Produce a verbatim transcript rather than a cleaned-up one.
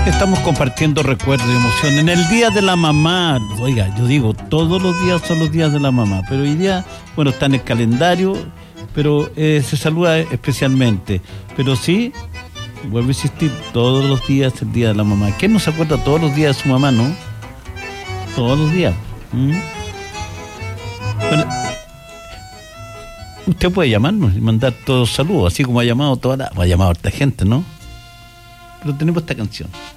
Estamos compartiendo recuerdos y emociones en el Día de la Mamá. Oiga, yo digo, todos los días son los días de la mamá, pero hoy día, bueno, está en el calendario, pero eh, se saluda especialmente. Pero sí, vuelvo a insistir, todos los días es el Día de la Mamá. ¿Quién no se acuerda todos los días de su mamá, no? Todos los días. ¿Mm? Bueno, usted puede llamarnos y mandar todos saludos, así como ha llamado toda la... ha llamado a harta gente, ¿no? Pero tenemos esta canción.